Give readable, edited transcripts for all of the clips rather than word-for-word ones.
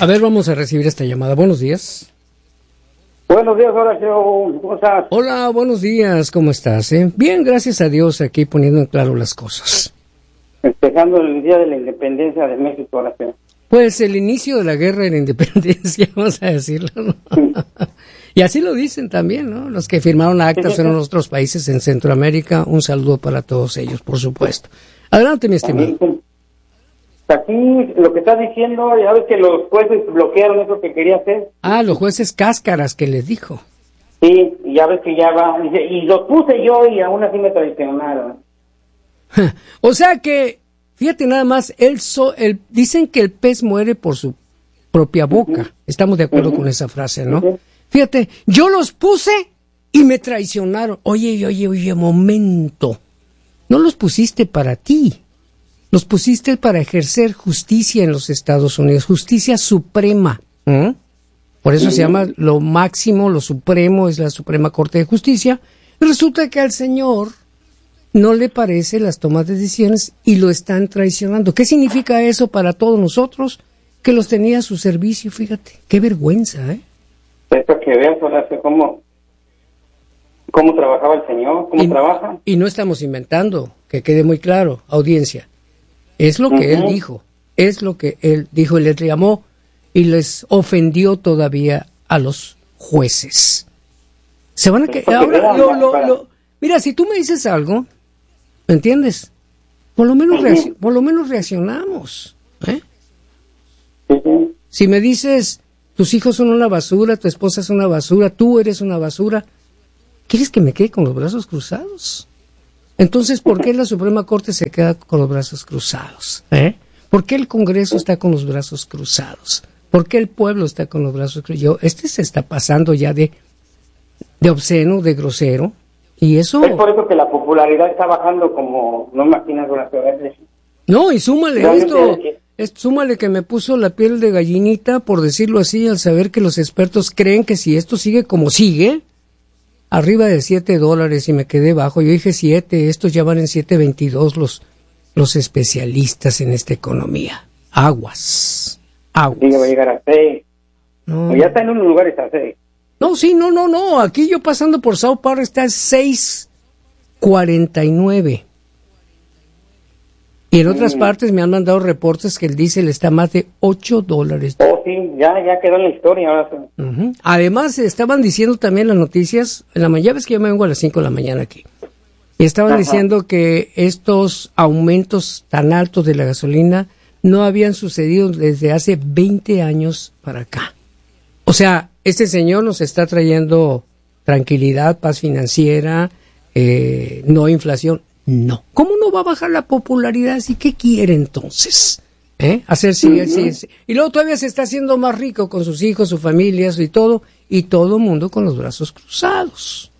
A ver, vamos a recibir esta llamada. Buenos días. Buenos días, Horacio. ¿Cómo estás? Hola, buenos días. ¿Cómo estás? Bien, gracias a Dios, aquí poniendo en claro las cosas. Empezando el Día de la Independencia de México, Horacio. Pues el inicio de la guerra de la independencia, vamos a decirlo, ¿no? Sí. Y así lo dicen también, ¿no? Los que firmaron actas en otros países en Centroamérica. Un saludo para todos ellos, por supuesto. Adelante, mi estimado. Aquí lo que estás diciendo, ya ves que los jueces bloquearon eso que quería hacer. Ah, los jueces cáscaras que les dijo. Sí, y ya ves que ya va. Y lo puse yo y aún así me traicionaron. O sea que, fíjate nada más, dicen que el pez muere por su propia boca. Estamos de acuerdo con esa frase, ¿no? Fíjate, yo los puse y me traicionaron. Oye, momento. No los pusiste para ti. Los pusiste para ejercer justicia en los Estados Unidos, justicia suprema. Por eso se llama lo máximo, lo supremo, es la Suprema Corte de Justicia. Y resulta que al señor no le parece las tomas de decisiones y lo están traicionando. ¿Qué significa eso para todos nosotros? Que los tenía a su servicio, fíjate. Qué vergüenza, ¿eh? Esto que veas, Horacio, cómo trabajaba el señor, cómo trabaja. Y no estamos inventando, que quede muy claro, audiencia. Es lo que él dijo, es lo que él dijo, y les llamó y les ofendió todavía a los jueces. Se van a ahora mira, si tú me dices algo, ¿me entiendes? Por lo menos reaccionamos, ¿eh? Si me dices, tus hijos son una basura, tu esposa es una basura, tú eres una basura, ¿quieres que me quede con los brazos cruzados? Entonces, ¿por qué la Suprema Corte se queda con los brazos cruzados? ¿Por qué el Congreso está con los brazos cruzados? ¿Por qué el pueblo está con los brazos cruzados? Se está pasando ya de obsceno, de grosero, y eso... Es por eso que la popularidad está bajando como no imaginas una ciudad. No, y súmale súmale que me puso la piel de gallinita, por decirlo así, al saber que los expertos creen que si esto sigue como sigue... arriba de $7 y me quedé bajo. Yo dije 7, estos ya van en 7.22 los especialistas en esta economía. Aguas. Sí, va a llegar a 6. No. Ya está en unos lugares a 6. No, sí, no. Aquí yo pasando por Sao Paulo está 6.49. Y en otras partes me han mandado reportes que el diésel está más de $8. Oh, sí, ya quedó en la historia. Ahora. Además, estaban diciendo también las noticias, en la mañana, ya ves que yo me vengo a las 5 de la mañana aquí, y estaban diciendo que estos aumentos tan altos de la gasolina no habían sucedido desde hace 20 años para acá. O sea, este señor nos está trayendo tranquilidad, paz financiera, no inflación. No. ¿Cómo no va a bajar la popularidad? ¿Y qué quiere entonces? Hacer sí. Y luego todavía se está haciendo más rico con sus hijos, sus familias y todo mundo con los brazos cruzados.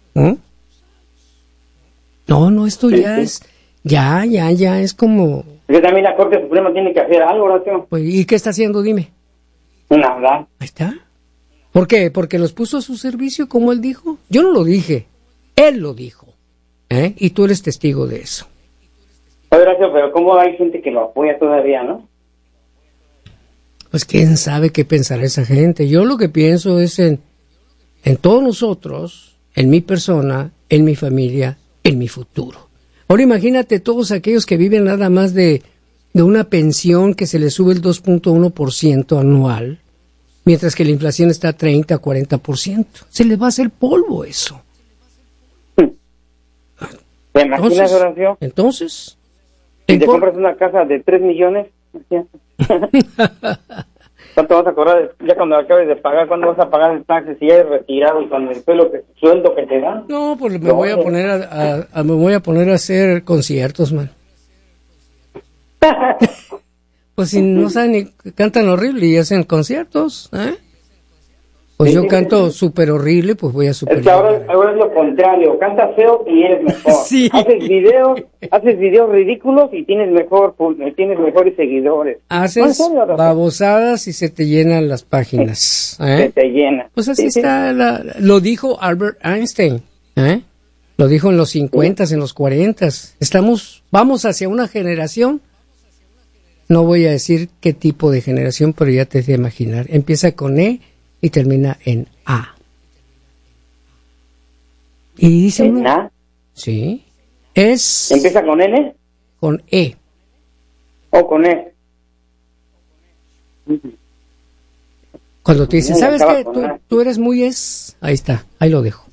No, esto ya es, ya es como... Porque también la Corte Suprema tiene que hacer algo, Horacio. Pues, ¿y qué está haciendo? Dime. Nada. Ahí está. ¿Por qué? Porque los puso a su servicio, como él dijo. Yo no lo dije, él lo dijo. Y tú eres testigo de eso. Horacio, pero ¿cómo hay gente que lo apoya todavía, no? Pues quién sabe qué pensará esa gente. Yo lo que pienso es en todos nosotros, en mi persona, en mi familia, en mi futuro. Ahora imagínate todos aquellos que viven nada más de una pensión que se les sube el 2.1% anual, mientras que la inflación está a 30, 40%. Se les va a hacer polvo eso. ¿Te imaginas, Horacio? Entonces... Si te compras una casa de 3 millones... ¿Cuánto vas a cobrar ya cuando acabes de pagar? ¿Cuándo vas a pagar el taxi si ya eres retirado y con el sueldo que te dan? No, pues me voy a poner a hacer conciertos, man. Pues si no saben ni cantan horrible y hacen conciertos, Pues yo canto súper horrible, pues voy a super. Es que ahora es lo contrario, cantas feo y eres mejor. Sí. Haces videos ridículos y tienes mejores seguidores. Haces babosadas y se te llenan las páginas. Se te llena. Pues así está, lo dijo Albert Einstein, Lo dijo en los 50s, en los 40s. Vamos hacia una generación No voy a decir qué tipo de generación, pero ya te de imaginar. Empieza con E y termina en A. Y dice ¿En A? Sí. Es... ¿Empieza con N? Con E. ¿O con E? Cuando te dicen, ¿sabes qué? A. Tú eres muy es... Ahí está, ahí lo dejo.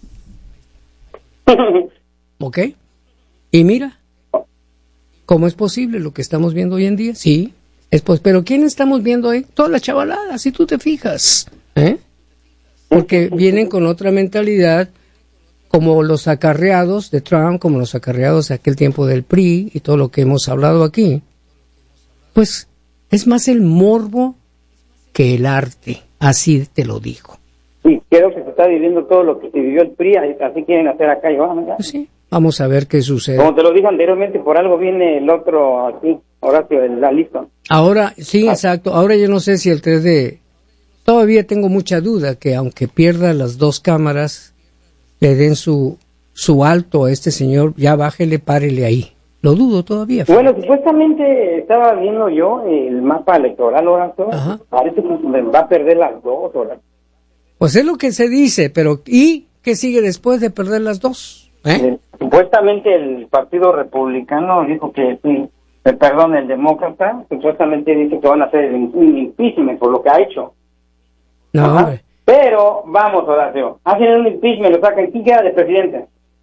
¿Ok? Y mira, ¿cómo es posible lo que estamos viendo hoy en día? Sí, pero ¿quién estamos viendo ahí? Toda la chavalada, si tú te fijas. Porque vienen con otra mentalidad, como los acarreados de Trump, como los acarreados de aquel tiempo del PRI y todo lo que hemos hablado aquí. Pues es más el morbo que el arte, así te lo digo. Sí, creo que se está viviendo todo lo que se vivió el PRI, así quieren hacer acá. Pues sí, vamos a ver qué sucede. Como te lo dije anteriormente, por algo viene el otro aquí, Horacio, la lista. Ahora, sí, exacto. Ahora yo no sé si el 3D... Todavía tengo mucha duda que aunque pierda las dos cámaras, le den su alto a este señor, ya bájele, párele ahí. Lo dudo todavía. Bueno, supuestamente estaba viendo yo el mapa electoral, Horacio. Parece que va a perder las dos, Horacio. Pues es lo que se dice, pero ¿y qué sigue después de perder las dos? Supuestamente el Partido Republicano dijo que sí, perdón, el Demócrata, supuestamente dice que van a hacer un impeachment por lo que ha hecho. No, pero, vamos, Horacio, hacen un impeachment, lo sacan, ¿quién queda de presidente?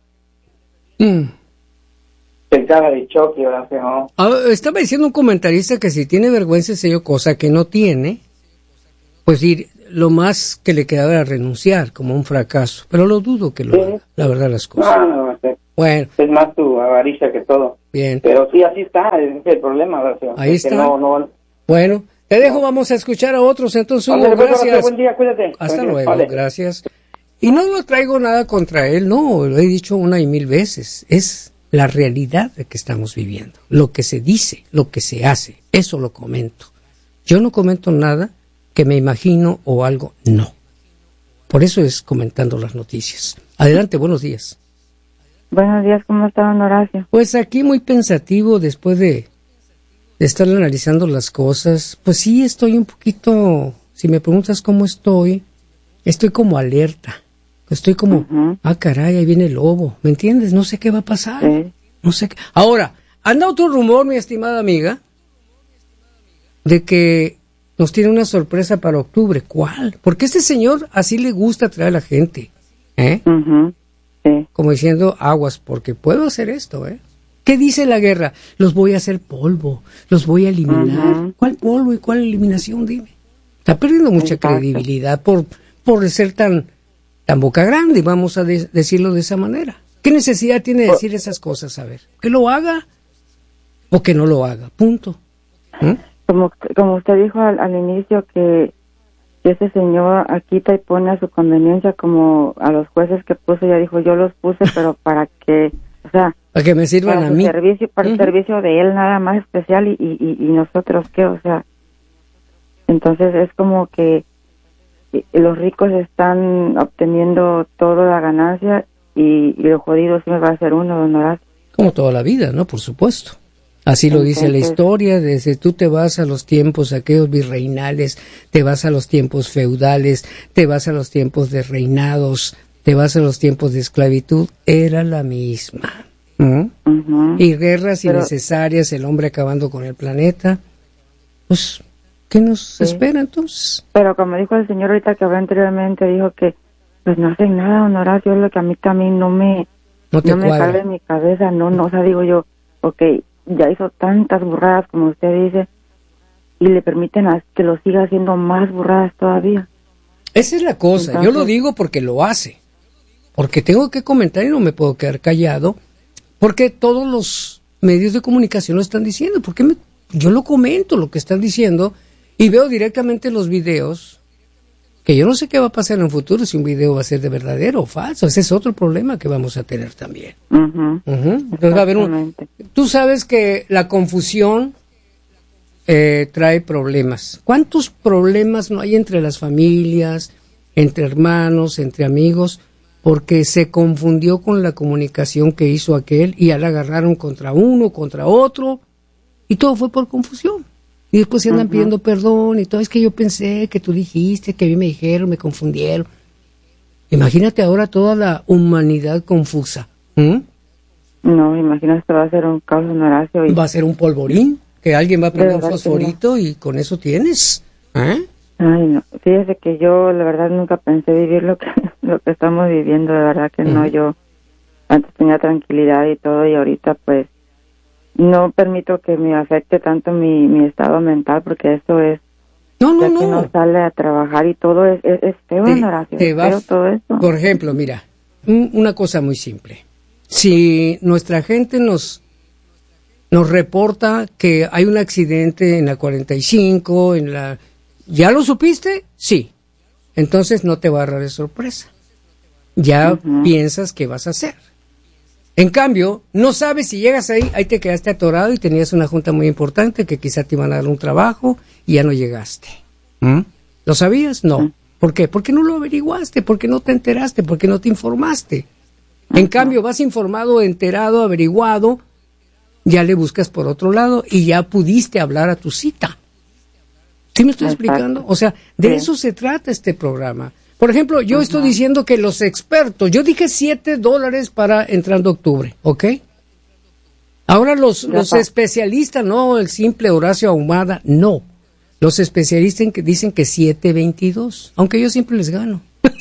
El cara de choque, Horacio, ¿no? Estaba diciendo un comentarista que si tiene vergüenza ese yo, cosa que no tiene, pues lo más que le quedaba era renunciar, como un fracaso. Pero lo dudo que lo haga, la verdad las cosas. No, bueno. Es más tu avaricia que todo. Bien. Pero sí, así está, ese es el problema, Horacio. Ahí está. No. Bueno, te dejo, vamos a escuchar a otros, entonces Hugo, gracias. Buen día, cuídate. Hasta luego, gracias. Y no lo traigo nada contra él, no, lo he dicho una y mil veces, es la realidad de que estamos viviendo, lo que se dice, lo que se hace, eso lo comento. Yo no comento nada que me imagino o algo, no. Por eso es comentando las noticias. Adelante, buenos días. Buenos días, ¿cómo está, don Horacio? Pues aquí muy pensativo después de estar analizando las cosas. Pues sí, estoy un poquito, si me preguntas cómo estoy como alerta. Estoy como, caray, ahí viene el lobo, ¿me entiendes? No sé qué va a pasar. Sí. No sé qué. Ahora, anda otro rumor, mi estimada amiga, de que nos tiene una sorpresa para octubre. ¿Cuál? Porque este señor así le gusta traer a la gente. Sí. Como diciendo, aguas, porque puedo hacer esto, ¿Qué dice la guerra? Los voy a hacer polvo, los voy a eliminar. ¿Cuál polvo y cuál eliminación? Dime. Está perdiendo mucha credibilidad por ser tan boca grande, vamos a decirlo de esa manera. ¿Qué necesidad tiene de decir esas cosas? A ver, que lo haga o que no lo haga, punto. Como usted dijo al inicio que ese señor quita y pone a su conveniencia, como a los jueces que puso, ya dijo, yo los puse, pero para que, o sea, para que me sirvan para a mí. Para el servicio de él nada más especial y nosotros qué, o sea, entonces es como que los ricos están obteniendo toda la ganancia y los jodidos siempre va a ser uno, don Horacio. Como toda la vida, ¿no? Por supuesto. Así lo dice la historia, desde tú te vas a los tiempos aquellos virreinales, te vas a los tiempos feudales, te vas a los tiempos de reinados, te vas a los tiempos de esclavitud, era la misma. Y guerras innecesarias, el hombre acabando con el planeta. Pues, ¿qué nos espera entonces? Pero como dijo el señor ahorita que habló anteriormente, dijo que pues no hacen nada, don Horacio, es lo que a mí también no me cabe en mi cabeza, no, o sea, digo yo, okay, ya hizo tantas burradas como usted dice y le permiten que lo siga haciendo más burradas todavía. Esa es la cosa. Entonces, yo lo digo porque lo hace, porque tengo que comentar y no me puedo quedar callado, porque todos los medios de comunicación lo están diciendo, porque yo lo comento lo que están diciendo y veo directamente los videos, que yo no sé qué va a pasar en un futuro, si un video va a ser de verdadero o falso. Ese es otro problema que vamos a tener también. Entonces va a haber tú sabes que la confusión trae problemas. ¿Cuántos problemas no hay entre las familias, entre hermanos, entre amigos? Porque se confundió con la comunicación que hizo aquel y ya la agarraron contra uno, contra otro, y todo fue por confusión. Y después se andan pidiendo perdón y todo. Es que yo pensé que tú dijiste, que a mí me dijeron, me confundieron. Imagínate ahora toda la humanidad confusa. No, imagínate, va a ser un caos, don Horacio. Va a ser un polvorín, que alguien va a prender un fosforito y con eso tienes. Ay, no. Fíjese que yo, la verdad, nunca pensé vivir lo que estamos viviendo. De verdad que no. Yo antes tenía tranquilidad y todo, y ahorita, pues, no permito que me afecte tanto mi estado mental, porque eso es... No. Que no sale a trabajar y todo es feo, don Horacio. Todo eso. Por ejemplo, mira, una cosa muy simple. Si nuestra gente nos reporta que hay un accidente en la 45, ¿ya lo supiste? Sí. Entonces no te va a agarrar de sorpresa. Ya piensas qué vas a hacer. En cambio, no sabes si llegas ahí te quedaste atorado y tenías una junta muy importante que quizá te iban a dar un trabajo y ya no llegaste. ¿Lo sabías? No. ¿Por qué? Porque no lo averiguaste, porque no te enteraste, porque no te informaste. En cambio, vas informado, enterado, averiguado, ya le buscas por otro lado y ya pudiste hablar a tu cita. ¿Sí me estoy explicando? O sea, de eso se trata este programa. Por ejemplo, yo estoy diciendo que los expertos, yo dije $7 para entrando octubre, ¿ok? Ahora los especialistas, no el simple Horacio Ahumada, no. Los especialistas dicen que 7.22, aunque yo siempre les gano.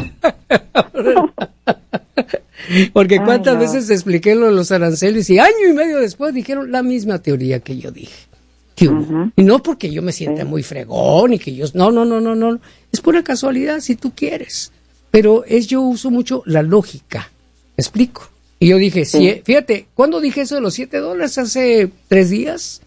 Porque cuántas veces expliqué lo de los aranceles y año y medio después dijeron la misma teoría que yo dije. Y no porque yo me sienta muy fregón y que yo... No. Es pura casualidad si tú quieres. Pero yo uso mucho la lógica. ¿Me explico? Y yo dije, fíjate, ¿cuándo dije eso de los $7? ¿Hace 3 días?